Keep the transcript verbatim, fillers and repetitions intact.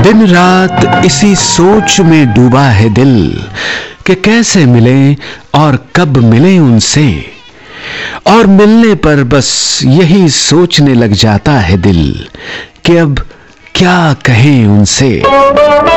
दिन रात इसी सोच में डूबा है दिल कि कैसे मिले और कब मिले उनसे, और मिलने पर बस यही सोचने लग जाता है दिल कि अब क्या कहें उनसे।